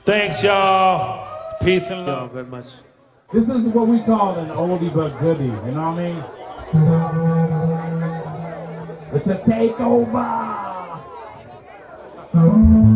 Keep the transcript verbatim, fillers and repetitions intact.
Thanks, y'all. Peace and love. Thank you very much. This is what we call an oldie but goodie, you know what I mean? It's a takeover!